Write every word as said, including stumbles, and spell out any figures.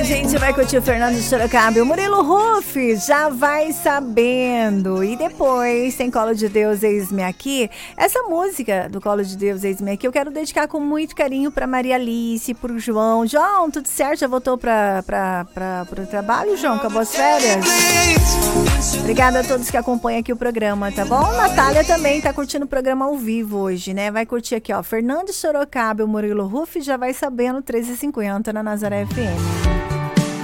gente vai curtir o Fernando Sorocaba e o Murilo Ruff, já vai sabendo. E depois tem Colo de Deus, Eis-me Aqui. Essa música do Colo de Deus, Eis-me Aqui, eu quero dedicar com muito carinho pra Maria Alice, pro João. João, tudo certo? Já voltou pra, pra, pra, pro trabalho, João? Acabou as férias? Obrigada a todos que acompanham aqui o programa, tá bom? Natália também tá curtindo o programa ao vivo hoje, né? Vai curtir aqui, ó, Fernando Sorocaba e o Murilo Ruff, já vai sabendo, treze e cinquenta na Nazaré F M.